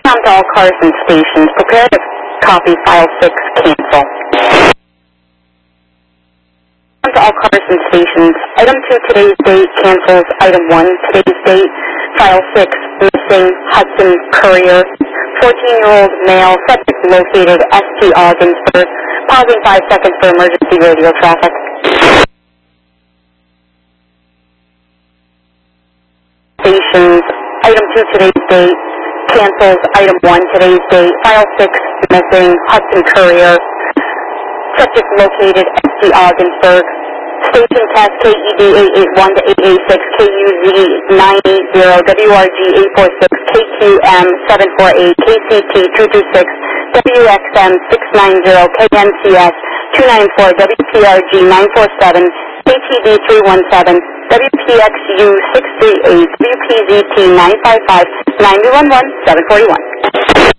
Come to all cars and stations. Prepare to copy file 6, cancel. Come to all cars and stations. Item 2, today's date, cancels. Item 1, today's date, file 6, missing, Hudson Courier. 14-year-old male, subject located, St. Augustinsburg. Pausing 5 seconds for emergency radio traffic. Stations. Item 2, today's date, cancels. Item 1, today's date, file 6, missing, Hudson Courier. Subject located, St. Augustinsburg. Station test KED 881 to 886, KUZ 980, WRG 846, KQM 748, KCT 226, WXM 690, KNCS 294, WPRG 947, KTD 317, WPXU 638, WPZT 955, 911 741.